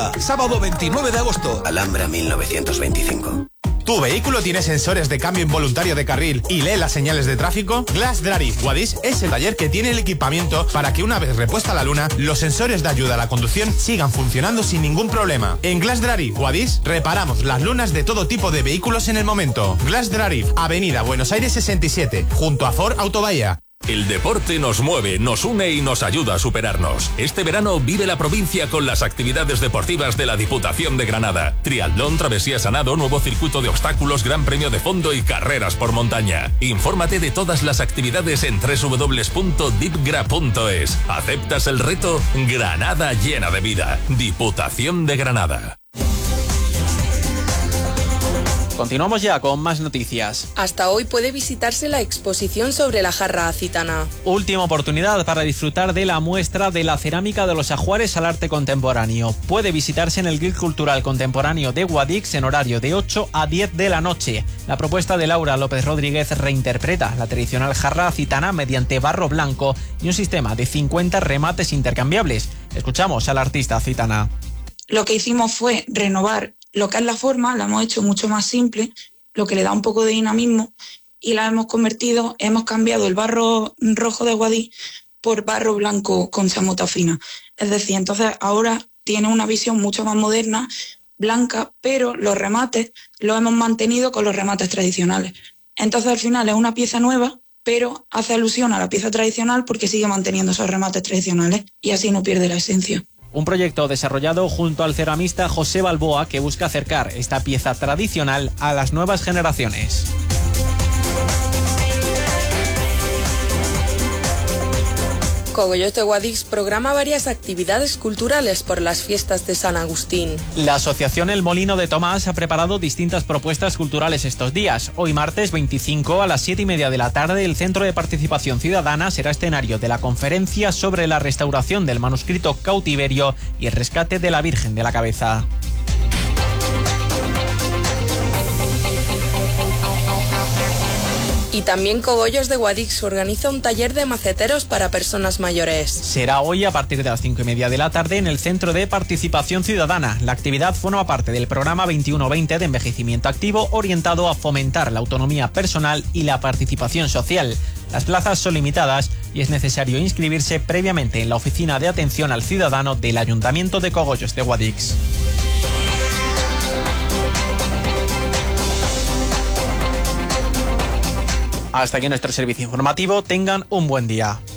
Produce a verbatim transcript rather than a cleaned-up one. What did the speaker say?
Sábado veintinueve de agosto. Alhambra mil novecientos veinticinco. ¿Tu vehículo tiene sensores de cambio involuntario de carril y lee las señales de tráfico? Glass Drive Guadix es el taller que tiene el equipamiento para que una vez repuesta la luna, los sensores de ayuda a la conducción sigan funcionando sin ningún problema. En Glass Drive Guadix reparamos las lunas de todo tipo de vehículos en el momento. Glass Drive, Avenida Buenos Aires sesenta y siete, junto a Ford Autobahía. El deporte nos mueve, nos une y nos ayuda a superarnos. Este verano vive la provincia con las actividades deportivas de la Diputación de Granada. Triatlón, travesía Sanado, nuevo circuito de obstáculos, gran premio de fondo y carreras por montaña. Infórmate de todas las actividades en doble u doble u doble u punto dipgra punto es. ¿Aceptas el reto? Granada llena de vida. Diputación de Granada. Continuamos ya con más noticias. Hasta hoy puede visitarse la exposición sobre la jarra acitana. Última oportunidad para disfrutar de la muestra de la cerámica de los ajuares al arte contemporáneo. Puede visitarse en el Guild Cultural Contemporáneo de Guadix en horario de ocho a diez de la noche. La propuesta de Laura López Rodríguez reinterpreta la tradicional jarra acitana mediante barro blanco y un sistema de cincuenta remates intercambiables. Escuchamos a la artista acitana. Lo que hicimos fue renovar lo que es la forma, la hemos hecho mucho más simple, lo que le da un poco de dinamismo, y la hemos convertido, hemos cambiado el barro rojo de Guadix por barro blanco con chamuta fina. Es decir, entonces ahora tiene una visión mucho más moderna, blanca, pero los remates los hemos mantenido con los remates tradicionales. Entonces al final es una pieza nueva, pero hace alusión a la pieza tradicional porque sigue manteniendo esos remates tradicionales y así no pierde la esencia. Un proyecto desarrollado junto al ceramista José Balboa que busca acercar esta pieza tradicional a las nuevas generaciones. Cogollos de Guadix programa varias actividades culturales por las fiestas de San Agustín. La asociación El Molino de Tomás ha preparado distintas propuestas culturales estos días. Hoy martes veinticinco a las siete y media de la tarde el Centro de Participación Ciudadana será escenario de la conferencia sobre la restauración del manuscrito Cautiverio y el rescate de la Virgen de la Cabeza. Y también Cogollos de Guadix organiza un taller de maceteros para personas mayores. Será hoy a partir de las cinco y media de la tarde en el Centro de Participación Ciudadana. La actividad forma parte del programa veintiuno veinte de envejecimiento activo orientado a fomentar la autonomía personal y la participación social. Las plazas son limitadas y es necesario inscribirse previamente en la Oficina de Atención al Ciudadano del Ayuntamiento de Cogollos de Guadix. Hasta aquí nuestro servicio informativo. Tengan un buen día.